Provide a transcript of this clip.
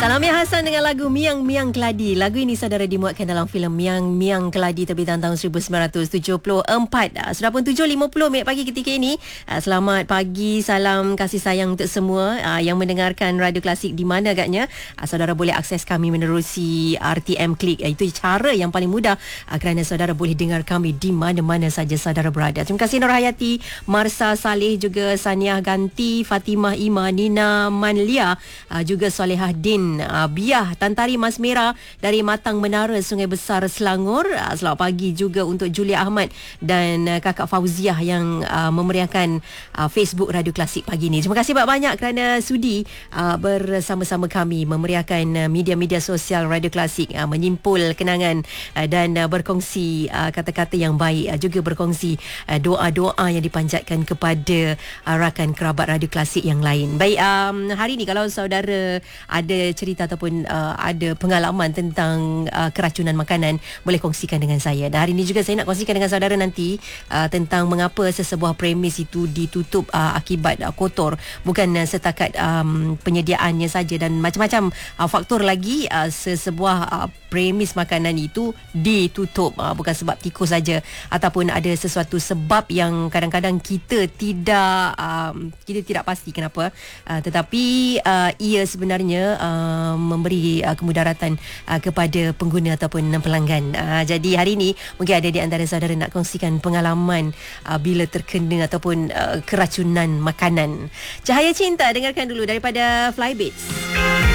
Salamia Hassan dengan lagu Miang Miang Keladi. Lagu ini saudara dimuatkan dalam filem Miang Miang Keladi terbitan tahun 1974. Sudah pun 7.50 minit pagi ketika ini. Selamat pagi, salam kasih sayang untuk semua yang mendengarkan Radio Klasik di mana agaknya. Saudara boleh akses kami menerusi RTM Klik. Itu cara yang paling mudah kerana saudara boleh dengar kami di mana-mana saja saudara berada. Terima kasih Nur Hayati, Marsa Saleh, juga Saniah Ganti, Fatimah Ima, Nina Manlia, juga Solehah Din, Biah, Tantari Mas Merah dari Matang Menara, Sungai Besar, Selangor. Selamat pagi juga untuk Julia Ahmad dan Kakak Fauziah yang memeriahkan Facebook Radio Klasik pagi ini. Terima kasih banyak kerana sudi bersama-sama kami memeriahkan media-media sosial Radio Klasik, menyimpul kenangan dan berkongsi kata-kata yang baik, juga berkongsi doa-doa yang dipanjatkan kepada rakan kerabat Radio Klasik yang lain. Baik, hari ini kalau saudara ada cerita ataupun ada pengalaman tentang keracunan makanan, boleh kongsikan dengan saya. Dan hari ini juga saya nak kongsikan dengan saudara nanti tentang mengapa sesebuah premis itu ditutup akibat kotor. Bukan setakat penyediaannya saja dan macam-macam faktor lagi. Sesebuah premis makanan itu ditutup bukan sebab tikus saja, ataupun ada sesuatu sebab yang kadang-kadang kita tidak pasti kenapa, tetapi ia sebenarnya memberi kemudaratan kepada pengguna ataupun pelanggan. Jadi hari ini mungkin ada di antara saudara nak kongsikan pengalaman bila terkena ataupun keracunan makanan. Cahaya Cinta dengarkan dulu daripada Flybeats.